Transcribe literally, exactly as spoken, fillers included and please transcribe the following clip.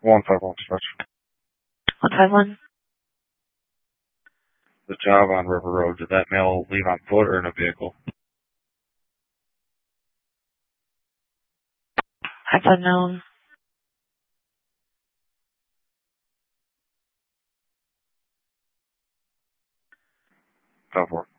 one five one dispatch. one five one. The job on River Road, did that male leave on foot or in a vehicle? That's unknown. five four.